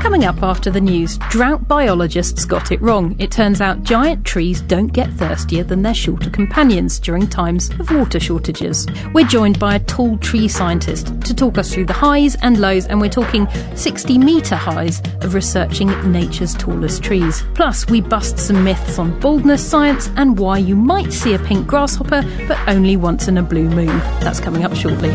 Coming up after the news, drought biologists got it wrong. It turns out giant trees don't get thirstier than their shorter companions during times of water shortages. We're joined by a tall tree scientist to talk us through the highs and lows, and we're talking 60-metre highs of researching nature's tallest trees. Plus, we bust some myths on baldness science and why you might see a pink grasshopper, but only once in a blue moon. That's coming up shortly.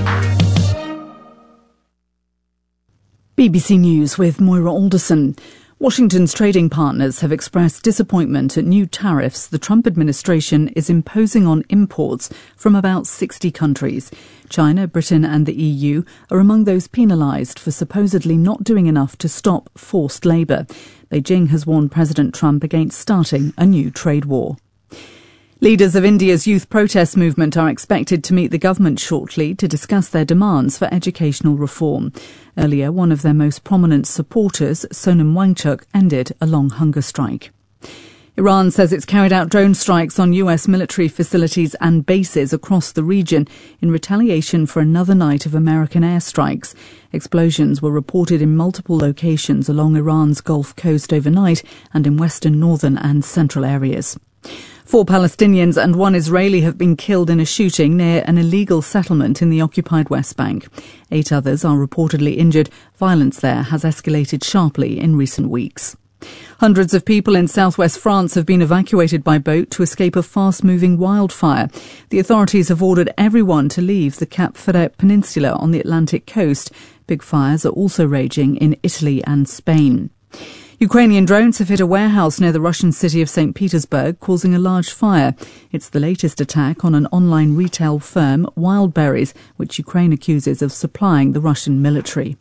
BBC News with Moira Alderson. Washington's trading partners have expressed disappointment at new tariffs the Trump administration is imposing on imports from about 60 countries. China, Britain and the EU are among those penalised for supposedly not doing enough to stop forced labour. Beijing has warned President Trump against starting a new trade war. Leaders of India's youth protest movement are expected to meet the government shortly to discuss their demands for educational reform. Earlier, one of their most prominent supporters, Sonam Wangchuk, ended a long hunger strike. Iran says it's carried out drone strikes on US military facilities and bases across the region in retaliation for another night of American airstrikes. Explosions were reported in multiple locations along Iran's Gulf Coast overnight and in western, northern and central areas. 4 Palestinians and 1 Israeli have been killed in a shooting near an illegal settlement in the occupied West Bank. 8 others are reportedly injured. Violence there has escalated sharply in recent weeks. Hundreds of people in southwest France have been evacuated by boat to escape a fast-moving wildfire. The authorities have ordered everyone to leave the Cap Ferret Peninsula on the Atlantic coast. Big fires are also raging in Italy and Spain. Ukrainian drones have hit a warehouse near the Russian city of St. Petersburg, causing a large fire. It's the latest attack on an online retail firm, Wildberries, which Ukraine accuses of supplying the Russian military.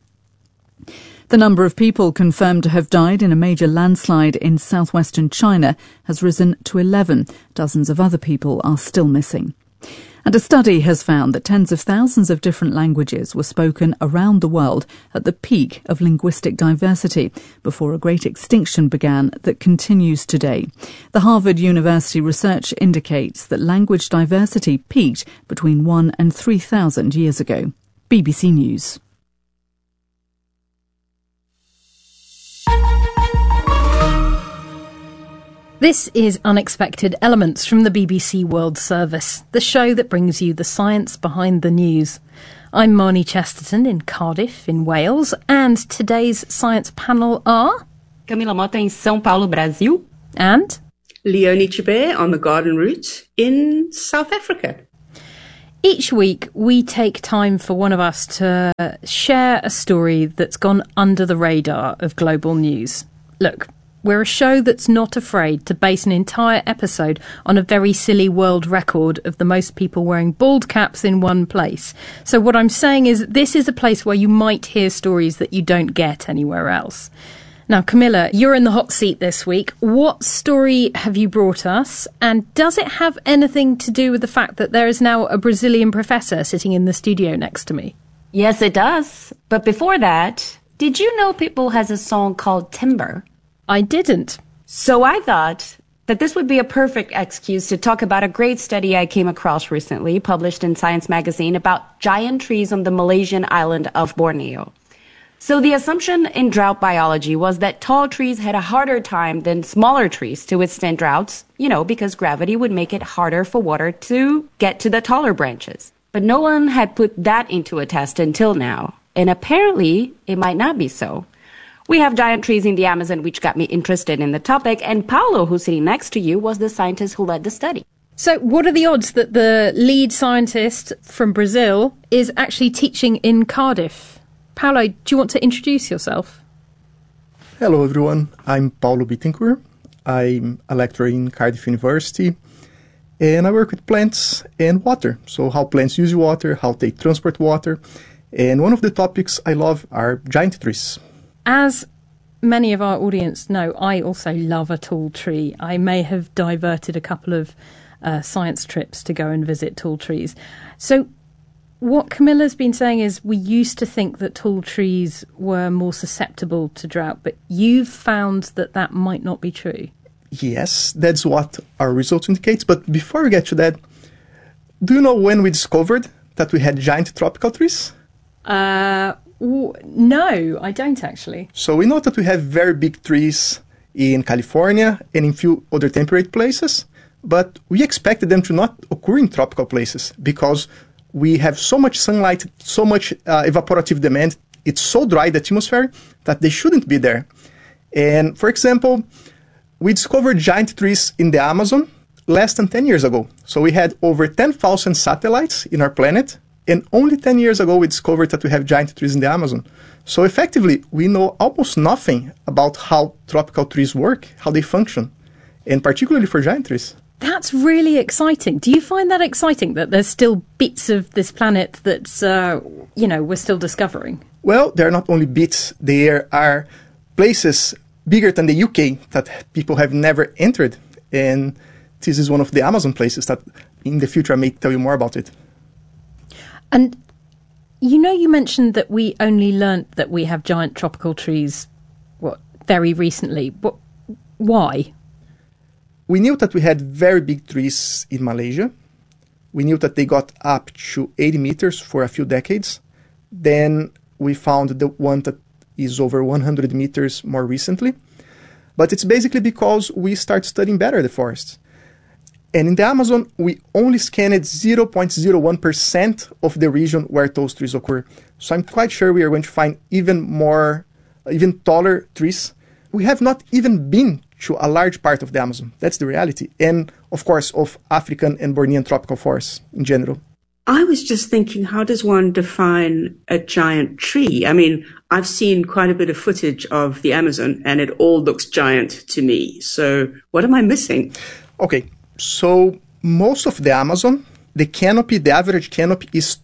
The number of people confirmed to have died in a major landslide in southwestern China has risen to 11. Dozens of other people are still missing. And a study has found that tens of thousands of different languages were spoken around the world at the peak of linguistic diversity before a great extinction began that continues today. The Harvard University research indicates that language diversity peaked between 1,000 and 3,000 years ago. BBC News. This is Unexpected Elements from the BBC World Service, the show that brings you the science behind the news. I'm Marnie Chesterton in Cardiff, in Wales, and today's science panel are... Camila Mota in São Paulo, Brazil. And... Leonie Chibet on the Garden Route in South Africa. Each week, we take time for one of us to share a story that's gone under the radar of global news. Look, we're a show that's not afraid to base an entire episode on a very silly world record of the most people wearing bald caps in one place. So what I'm saying is this is a place where you might hear stories that you don't get anywhere else. Now, Camilla, you're in the hot seat this week. What story have you brought us? And does it have anything to do with the fact that there is now a Brazilian professor sitting in the studio next to me? Yes, it does. But before that, did you know Pitbull has a song called Timber? I didn't. So I thought that this would be a perfect excuse to talk about a great study I came across recently, published in Science magazine, about giant trees on the Malaysian island of Borneo. So the assumption in drought biology was that tall trees had a harder time than smaller trees to withstand droughts, because gravity would make it harder for water to get to the taller branches. But no one had put that into a test until now. And apparently, it might not be so. We have giant trees in the Amazon, which got me interested in the topic, and Paulo, who's sitting next to you, was the scientist who led the study. So what are the odds that the lead scientist from Brazil is actually teaching in Cardiff? Paulo, do you want to introduce yourself? Hello, everyone. I'm Paulo Bittencourt. I'm a lecturer in Cardiff University, and I work with plants and water. So how plants use water, how they transport water. And one of the topics I love are giant trees. As many of our audience know, I also love a tall tree. I may have diverted a couple of science trips to go and visit tall trees. So what Camilla's been saying is we used to think that tall trees were more susceptible to drought, but you've found that might not be true. Yes, that's what our results indicates. But before we get to that, do you know when we discovered that we had giant tropical trees? No, I don't actually. So we know that we have very big trees in California and in few other temperate places, but we expected them to not occur in tropical places because we have so much sunlight, so much evaporative demand. It's so dry, the atmosphere, that they shouldn't be there. And for example, we discovered giant trees in the Amazon less than 10 years ago. So we had over 10,000 satellites in our planet, and only 10 years ago we discovered that we have giant trees in the Amazon. So effectively, we know almost nothing about how tropical trees work, how they function, and particularly for giant trees. That's really exciting. Do you find that exciting that there's still bits of this planet that's, we're still discovering? Well, there are not only bits, there are places bigger than the UK that people have never entered. And this is one of the Amazon places that in the future I may tell you more about it. And you mentioned that we only learnt that we have giant tropical trees, very recently. Why? We knew that we had very big trees in Malaysia. We knew that they got up to 80 meters for a few decades. Then we found the one that is over 100 meters more recently. But it's basically because we start studying better the forests. And in the Amazon, we only scanned 0.01% of the region where those trees occur. So I'm quite sure we are going to find even taller trees. We have not even been to a large part of the Amazon. That's the reality. And, of course, of African and Bornean tropical forests in general. I was just thinking, how does one define a giant tree? I mean, I've seen quite a bit of footage of the Amazon, and it all looks giant to me. So what am I missing? Okay, so most of the Amazon, the average canopy is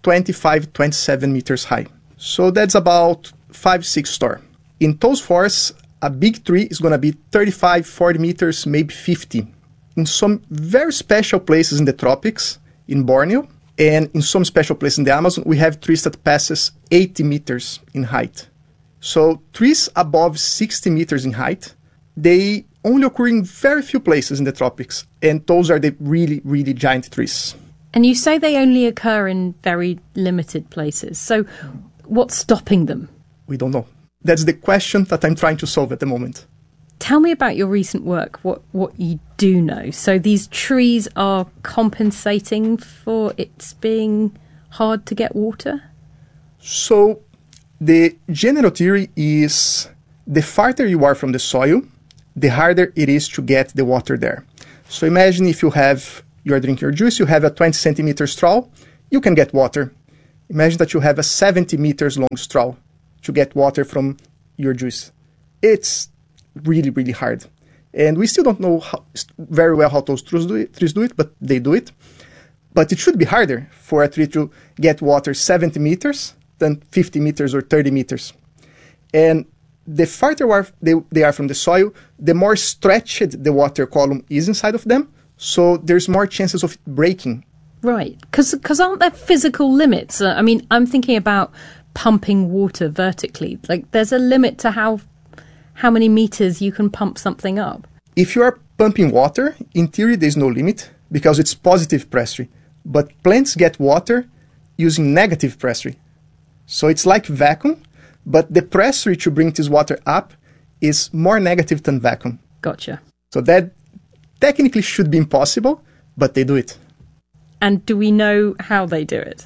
27 meters high. So that's about 5-6 stories. In those forests, a big tree is going to be 35, 40 meters, maybe 50. In some very special places in the tropics, in Borneo, and in some special places in the Amazon, we have trees that passes 80 meters in height. So trees above 60 meters in height, they only occur in very few places in the tropics. And those are the really, really giant trees. And you say they only occur in very limited places. So what's stopping them? We don't know. That's the question that I'm trying to solve at the moment. Tell me about your recent work, what you do know. So these trees are compensating for it being hard to get water? So the general theory is the farther you are from the soil, the harder it is to get the water there. So imagine if you are drinking your juice, you have a 20 centimeter straw, you can get water. Imagine that you have a 70 meters long straw to get water from your juice. It's really, really hard. And we still don't know very well how those trees do it, but they do it. But it should be harder for a tree to get water 70 meters than 50 meters or 30 meters. And the farther they are from the soil, the more stretched the water column is inside of them. So there's more chances of it breaking. Right. Because aren't there physical limits? I'm thinking about pumping water vertically. Like, there's a limit to how many meters you can pump something up. If you are pumping water, in theory, there's no limit because it's positive pressure. But plants get water using negative pressure. So it's like vacuum, but the pressure to bring this water up is more negative than vacuum. Gotcha. So that technically should be impossible, but they do it. And do we know how they do it?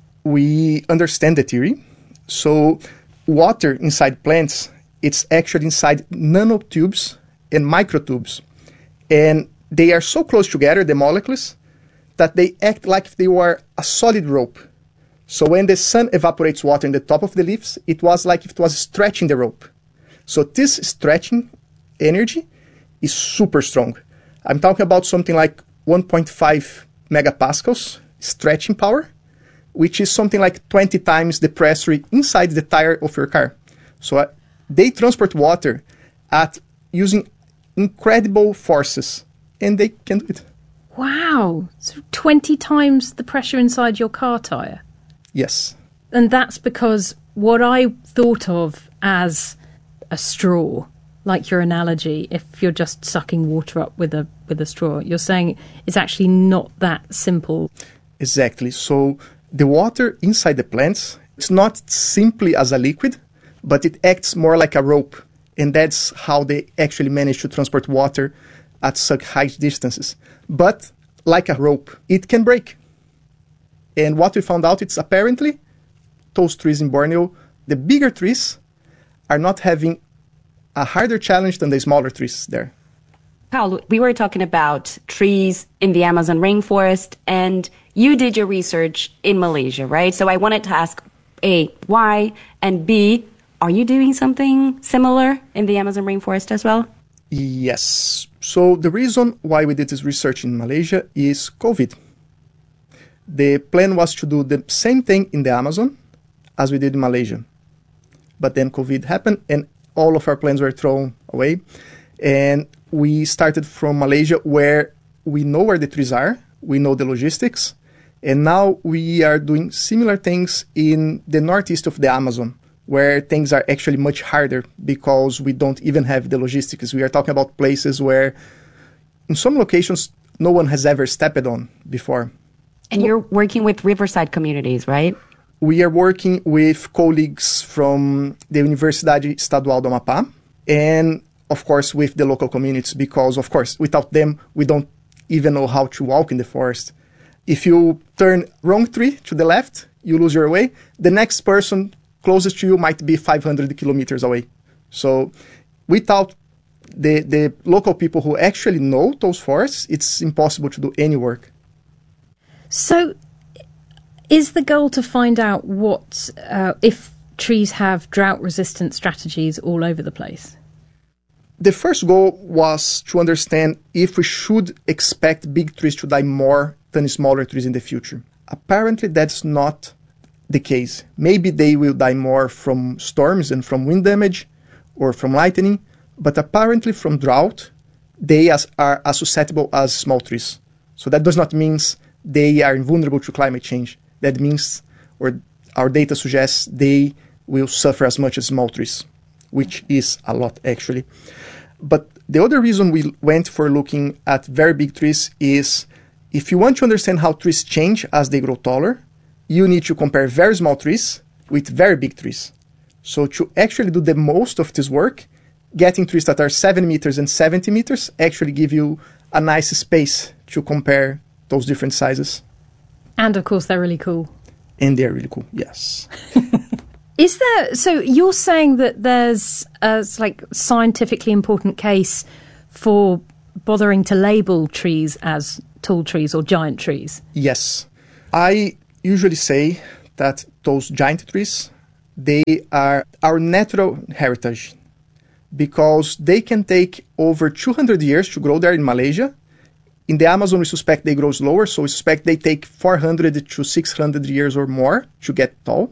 We understand the theory. So water inside plants, it's actually inside nanotubes and microtubes. And they are so close together, the molecules, that they act like if they were a solid rope. So when the sun evaporates water in the top of the leaves, it was like if it was stretching the rope. So this stretching energy is super strong. I'm talking about something like 1.5 megapascals stretching power, which is something like 20 times the pressure inside the tire of your car. So they transport water at using incredible forces, and they can do it. Wow. So 20 times the pressure inside your car tire? Yes. And that's because what I thought of as a straw, like your analogy, if you're just sucking water up with a straw, you're saying it's actually not that simple. Exactly. So the water inside the plants It's not simply as a liquid, but it acts more like a rope. And that's how they actually manage to transport water at such high distances. But like a rope, it can break. And what we found out is apparently those trees in Borneo, the bigger trees, are not having a harder challenge than the smaller trees there. Paulo, we were talking about trees in the Amazon rainforest, and you did your research in Malaysia, right? So I wanted to ask, A, why, and B, are you doing something similar in the Amazon rainforest as well? Yes. So the reason why we did this research in Malaysia is COVID. The plan was to do the same thing in the Amazon as we did in Malaysia. But then COVID happened and all of our plans were thrown away. And we started from Malaysia, where we know where the trees are, we know the logistics, and now we are doing similar things in the northeast of the Amazon, where things are actually much harder because we don't even have the logistics. We are talking about places where, in some locations, no one has ever stepped on before. And you're working with riverside communities, right? We are working with colleagues from the Universidade Estadual do Amapá, and of course, with the local communities, because, of course, without them, we don't even know how to walk in the forest. If you turn wrong tree to the left, you lose your way. The next person closest to you might be 500 kilometers away. So without the local people who actually know those forests, it's impossible to do any work. So is the goal to find out what if trees have drought-resistant strategies all over the place? The first goal was to understand if we should expect big trees to die more than smaller trees in the future. Apparently, that's not the case. Maybe they will die more from storms and from wind damage or from lightning, but apparently from drought, they are as susceptible as small trees. So that does not mean they are invulnerable to climate change. That means, or our data suggests, they will suffer as much as small trees, which is a lot actually. But the other reason we went for looking at very big trees is if you want to understand how trees change as they grow taller, you need to compare very small trees with very big trees. So to actually do the most of this work, getting trees that are 7 meters and 70 meters actually give you a nice space to compare those different sizes. And of course, they're really cool. And they're really cool, yes. Is there, so you're saying that there's a scientifically important case for bothering to label trees as tall trees or giant trees? Yes. I usually say that those giant trees, they are our natural heritage because they can take over 200 years to grow there in Malaysia. In the Amazon, we suspect they grow slower, so we suspect they take 400 to 600 years or more to get tall.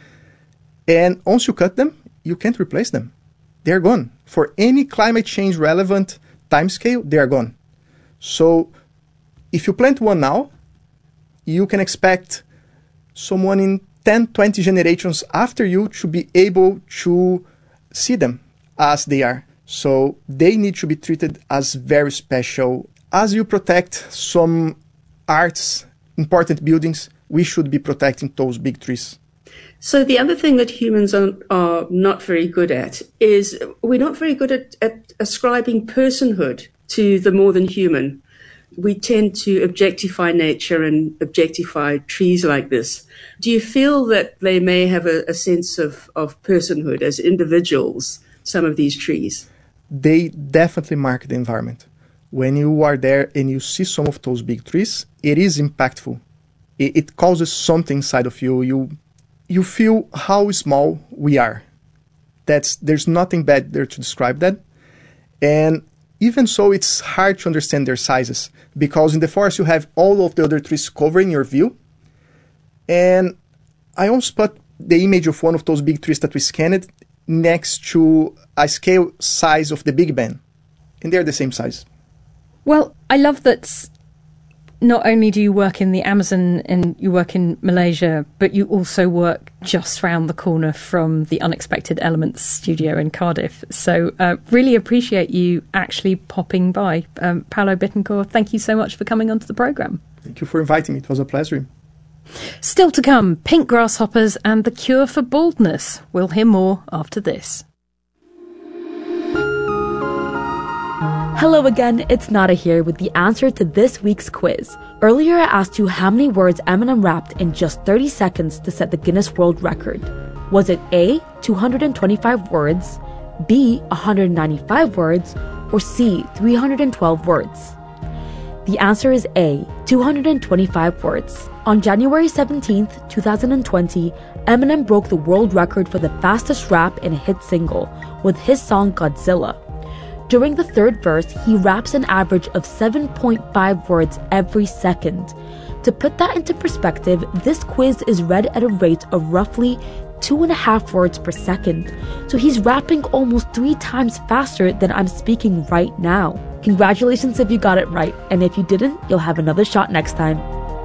And once you cut them, you can't replace them. They're gone. For any climate change relevant timescale, they are gone. So if you plant one now, you can expect someone in 10, 20 generations after you to be able to see them as they are. So they need to be treated as very special. As you protect some arts, important buildings, we should be protecting those big trees. So the other thing that humans are not very good at is we're not very good at ascribing personhood to the more than human. We tend to objectify nature and objectify trees like this. Do you feel that they may have a sense of personhood as individuals, some of these trees? They definitely mark the environment. When you are there and you see some of those big trees, it is impactful. It causes something inside of you. You feel how small we are. There's nothing bad there to describe that. And even so, it's hard to understand their sizes because in the forest you have all of the other trees covering your view. And I once put the image of one of those big trees that we scanned next to a scale size of the Big Ben. And they're the same size. Well, I love that not only do you work in the Amazon and you work in Malaysia, but you also work just round the corner from the Unexpected Elements studio in Cardiff. So really appreciate you actually popping by. Paulo Bittencourt, thank you so much for coming onto the programme. Thank you for inviting me. It was a pleasure. Still to come, pink grasshoppers and the cure for baldness. We'll hear more after this. Hello again, it's Nada here with the answer to this week's quiz. Earlier I asked you how many words Eminem rapped in just 30 seconds to set the Guinness World Record. Was it A, 225 words, B, 195 words, or C, 312 words? The answer is A, 225 words. On January 17th, 2020, Eminem broke the world record for the fastest rap in a hit single with his song Godzilla. During the third verse, he raps an average of 7.5 words every second. To put that into perspective, this quiz is read at a rate of roughly 2.5 words per second. So he's rapping almost 3 times faster than I'm speaking right now. Congratulations if you got it right, and if you didn't, you'll have another shot next time.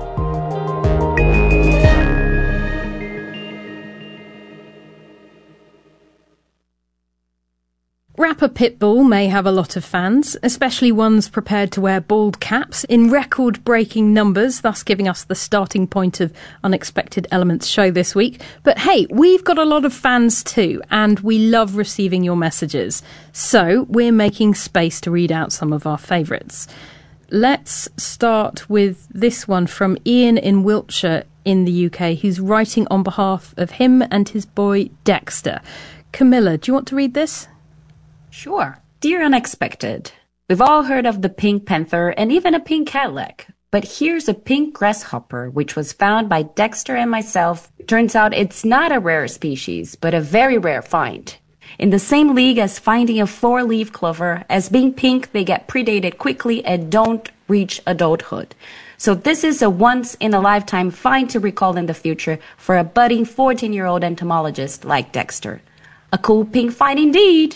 Rapper Pitbull may have a lot of fans, especially ones prepared to wear bald caps in record-breaking numbers, thus giving us the starting point of Unexpected Elements show this week. But hey, we've got a lot of fans too, and we love receiving your messages. So we're making space to read out some of our favourites. Let's start with this one from Ian in Wiltshire in the UK, who's writing on behalf of him and his boy Dexter. Camilla, do you want to read this? Sure. Dear Unexpected, we've all heard of the pink panther and even a pink Cadillac. But here's a pink grasshopper, which was found by Dexter and myself. Turns out it's not a rare species, but a very rare find. In the same league as finding a 4-leaf clover, as being pink, they get predated quickly and don't reach adulthood. So this is a once-in-a-lifetime find to recall in the future for a budding 14-year-old entomologist like Dexter. A cool pink find indeed!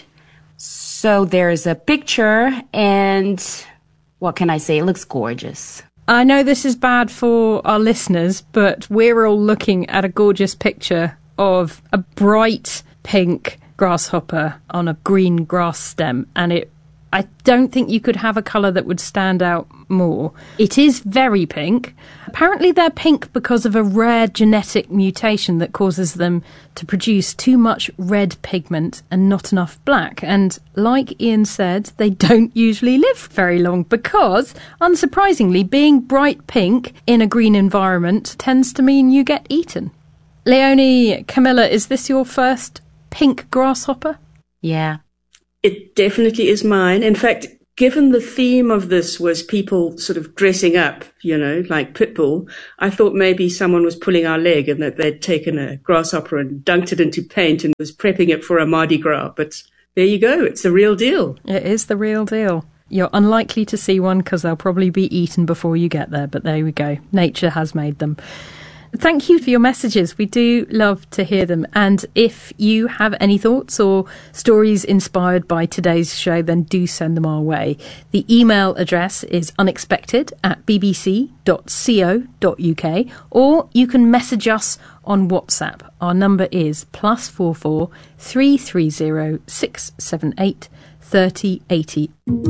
So there's a picture, and what can I say? It looks gorgeous. I know this is bad for our listeners, but we're all looking at a gorgeous picture of a bright pink grasshopper on a green grass stem, and I don't think you could have a colour that would stand out more. It is very pink. Apparently they're pink because of a rare genetic mutation that causes them to produce too much red pigment and not enough black. And like Ian said, they don't usually live very long because, unsurprisingly, being bright pink in a green environment tends to mean you get eaten. Leonie, Camilla, is this your first pink grasshopper? Yeah. It definitely is mine. In fact, given the theme of this was people sort of dressing up, like Pitbull, I thought maybe someone was pulling our leg and that they'd taken a grasshopper and dunked it into paint and was prepping it for a Mardi Gras. But there you go. It's the real deal. It is the real deal. You're unlikely to see one because they'll probably be eaten before you get there. But there we go. Nature has made them. Thank you for your messages. We do love to hear them. And if you have any thoughts or stories inspired by today's show, then do send them our way. The email address is unexpected@bbc.co.uk, or you can message us on WhatsApp. Our number is +44 330 678 3080.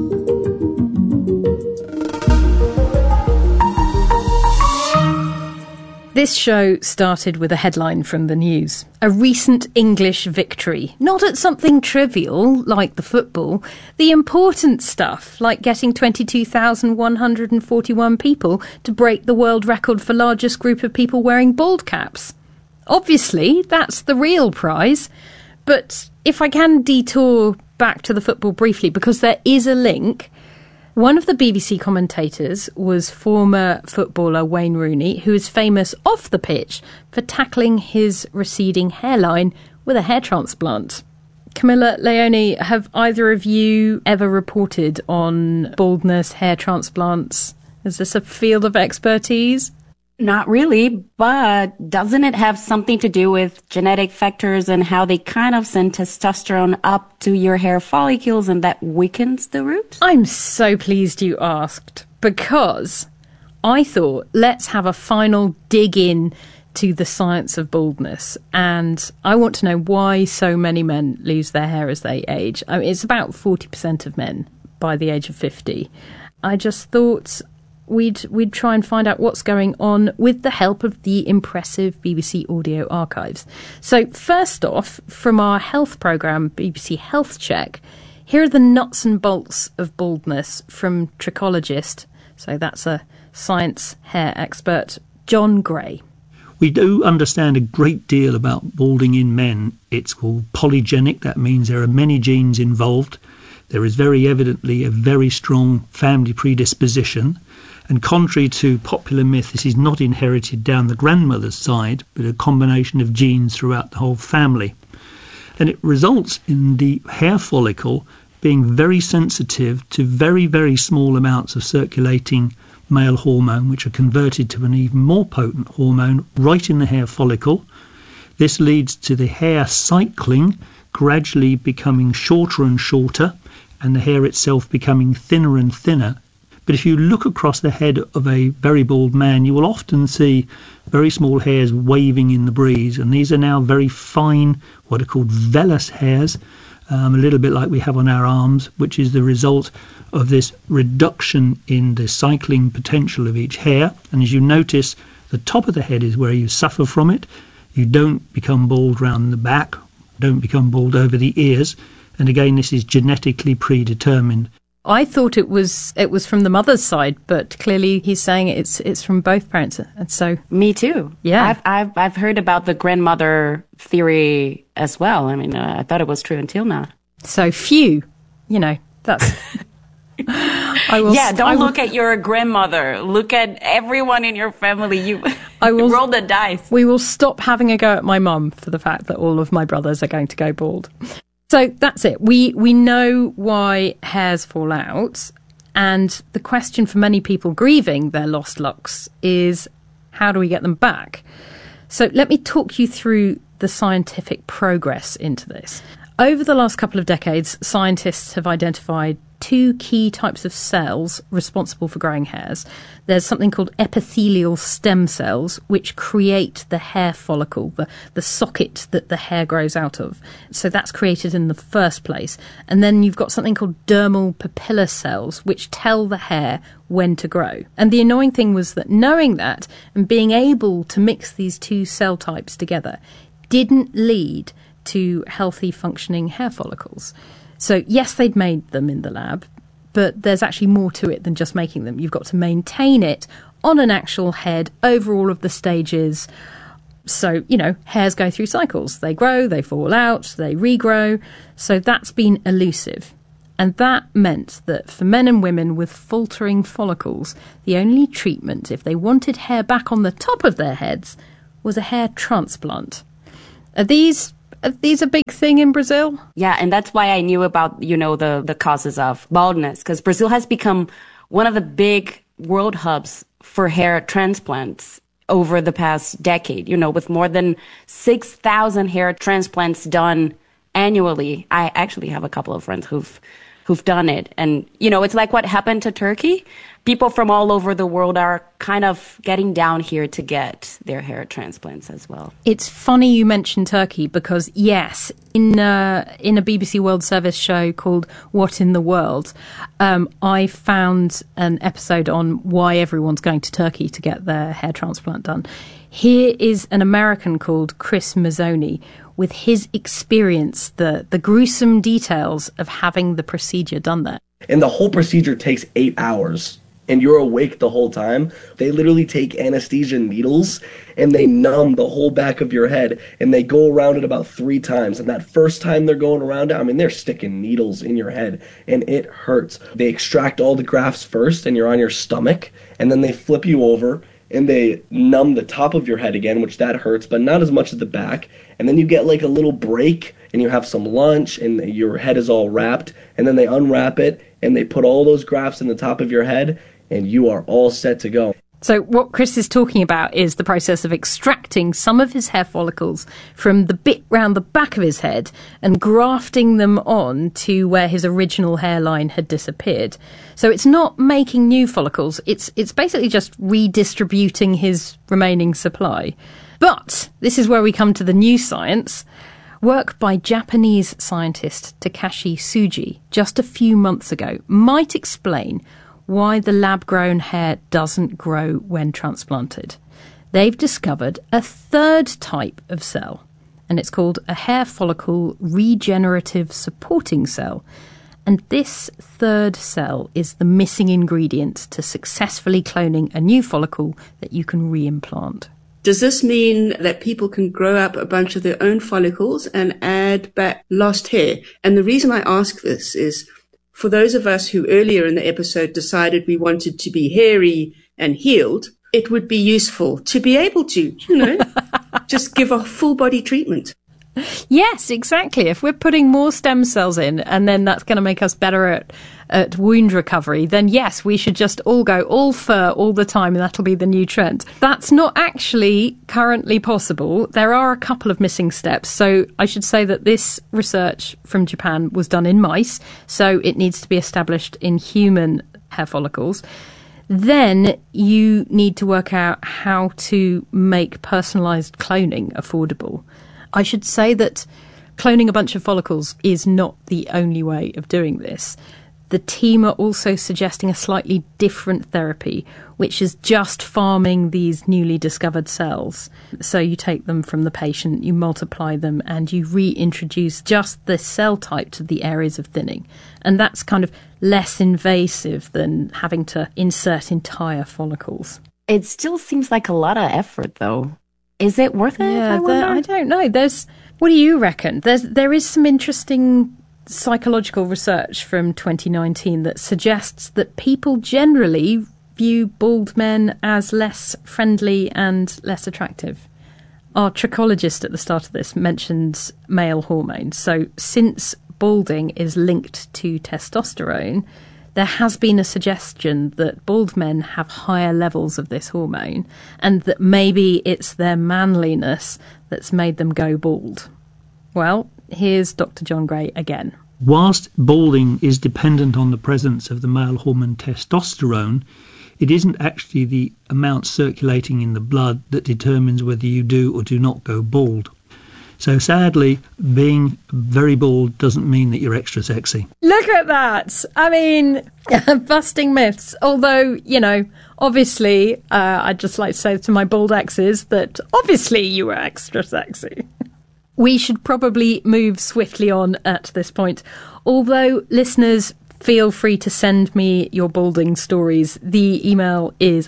This show started with a headline from the news. A recent English victory. Not at something trivial, like the football. The important stuff, like getting 22,141 people to break the world record for largest group of people wearing bald caps. Obviously, that's the real prize. But if I can detour back to the football briefly, because there is a link. One of the BBC commentators was former footballer Wayne Rooney, who is famous off the pitch for tackling his receding hairline with a hair transplant. Camilla, Leonie, have either of you ever reported on baldness, hair transplants? Is this a field of expertise? Not really, but doesn't it have something to do with genetic factors and how they kind of send testosterone up to your hair follicles and that weakens the roots? I'm so pleased you asked, because I thought let's have a final dig in to the science of baldness, and I want to know why so many men lose their hair as they age. I mean, it's about 40% of men by the age of 50. I just thought we'd try and find out what's going on with the help of the impressive BBC audio archives. So first off, from our health programme, BBC Health Check, here are the nuts and bolts of baldness from trichologist, so that's a science hair expert, John Gray. We do understand a great deal about balding in men. It's called polygenic. That means there are many genes involved. There is very evidently a very strong family predisposition. And contrary to popular myth, this is not inherited down the grandmother's side, but a combination of genes throughout the whole family. And it results in the hair follicle being very sensitive to very, very small amounts of circulating male hormone, which are converted to an even more potent hormone right in the hair follicle. This leads to the hair cycling, gradually becoming shorter and shorter, and the hair itself becoming thinner and thinner. But if you look across the head of a very bald man, you will often see very small hairs waving in the breeze, and these are now very fine, what are called vellus hairs, a little bit like we have on our arms, which is the result of this reduction in the cycling potential of each hair. And as you notice, the top of the head is where you suffer from it. You don't become bald round the back, don't become bald over the ears, and again, this is genetically predetermined. I thought it was from the mother's side, but clearly he's saying it's from both parents, and so me too. Yeah, I've heard about the grandmother theory as well. I mean, I thought it was true until now. So that's. Don't look at your grandmother. Look at everyone in your family. You roll the dice. We will stop having a go at my mum for the fact that all of my brothers are going to go bald. So that's it. We know why hairs fall out, and the question for many people grieving their lost locks is, how do we get them back? So let me talk you through the scientific progress into this. Over the last couple of decades, scientists have identified two key types of cells responsible for growing hairs. There's something called epithelial stem cells, which create the hair follicle, the socket that the hair grows out of. So that's created in the first place. And then you've got something called dermal papilla cells, which tell the hair when to grow. And the annoying thing was that knowing that and being able to mix these two cell types together didn't lead to healthy functioning hair follicles. So yes, they'd made them in the lab, but there's actually more to it than just making them. You've got to maintain it on an actual head over all of the stages. So, hairs go through cycles. They grow, they fall out, they regrow. So that's been elusive. And that meant that for men and women with faltering follicles, the only treatment, if they wanted hair back on the top of their heads, was a hair transplant. Are these a big thing in Brazil? Yeah, and that's why I knew about, the causes of baldness, because Brazil has become one of the big world hubs for hair transplants over the past decade, with more than 6,000 hair transplants done annually. I actually have a couple of friends who've done it. And, it's like what happened to Turkey. People from all over the world are kind of getting down here to get their hair transplants as well. It's funny you mentioned Turkey because, yes, in a BBC World Service show called What in the World, I found an episode on why everyone's going to Turkey to get their hair transplant done. Here is an American called Chris Mazzoni with his experience, the gruesome details of having the procedure done there. And the whole procedure takes 8 hours. And you're awake the whole time. They literally take anesthesia needles and they numb the whole back of your head, and they go around it about 3 times. And that first time they're going around it, they're sticking needles in your head and it hurts. They extract all the grafts first and you're on your stomach, and then they flip you over and they numb the top of your head again, which that hurts, but not as much as the back. And then you get like a little break and you have some lunch and your head is all wrapped, and then they unwrap it and they put all those grafts in the top of your head, and you are all set to go. So what Chris is talking about is the process of extracting some of his hair follicles from the bit round the back of his head and grafting them on to where his original hairline had disappeared. So it's not making new follicles, it's basically just redistributing his remaining supply. But this is where we come to the new science. Work by Japanese scientist Takashi Tsuji just a few months ago might explain why the lab-grown hair doesn't grow when transplanted. They've discovered a third type of cell, and it's called a hair follicle regenerative supporting cell. And this third cell is the missing ingredient to successfully cloning a new follicle that you can reimplant. Does this mean that people can grow up a bunch of their own follicles and add back lost hair? And the reason I ask this is for those of us who earlier in the episode decided we wanted to be hairy and healed, it would be useful to be able to, just give a full body treatment. Yes, exactly. If we're putting more stem cells in and then that's going to make us better at wound recovery, then yes, we should just all go all fur all the time and that'll be the new trend. That's not actually currently possible. There are a couple of missing steps. So I should say that this research from Japan was done in mice, so it needs to be established in human hair follicles. Then you need to work out how to make personalised cloning affordable. I should say that cloning a bunch of follicles is not the only way of doing this. The team are also suggesting a slightly different therapy, which is just farming these newly discovered cells. So you take them from the patient, you multiply them, and you reintroduce just the cell type to the areas of thinning. And that's kind of less invasive than having to insert entire follicles. It still seems like a lot of effort, though. Is it worth it? Yeah, I don't know. What do you reckon? There is some interesting psychological research from 2019 that suggests that people generally view bald men as less friendly and less attractive. Our trichologist at the start of this mentions male hormones. So since balding is linked to testosterone, there has been a suggestion that bald men have higher levels of this hormone and that maybe it's their manliness that's made them go bald. Well, here's Dr. John Gray again. Whilst balding is dependent on the presence of the male hormone testosterone, it isn't actually the amount circulating in the blood that determines whether you do or do not go bald. So sadly, being very bald doesn't mean that you're extra sexy. Look at that! I mean, busting myths. Although, obviously, I'd just like to say to my bald exes that obviously you were extra sexy. We should probably move swiftly on at this point. Although, listeners, feel free to send me your balding stories. The email is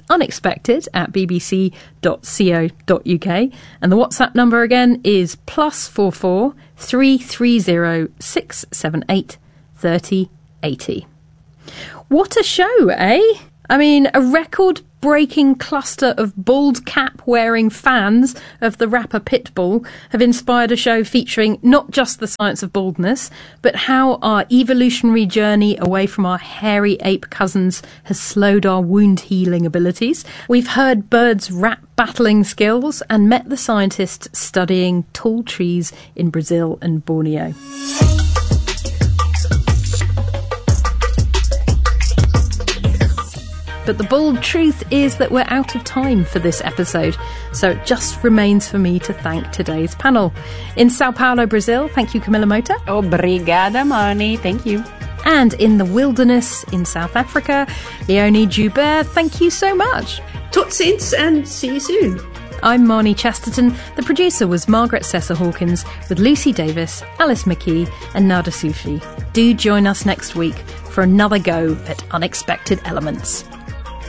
unexpected@bbc.co.uk. And the WhatsApp number again is +44 330 678 3080. What a show, eh? I mean, a record-breaking cluster of bald cap-wearing fans of the rapper Pitbull have inspired a show featuring not just the science of baldness, but how our evolutionary journey away from our hairy ape cousins has slowed our wound-healing abilities. We've heard birds' rap battling skills and met the scientists studying tall trees in Brazil and Borneo. But the bold truth is that we're out of time for this episode, so it just remains for me to thank today's panel. In Sao Paulo, Brazil, thank you, Camilla Mota. Obrigada, Marnie. Thank you. And in the wilderness in South Africa, Leonie Joubert, thank you so much. Tot ziens and see you soon. I'm Marnie Chesterton. The producer was Margaret Sessa-Hawkins with Lucy Davis, Alice McKee and Nada Sufi. Do join us next week for another go at Unexpected Elements.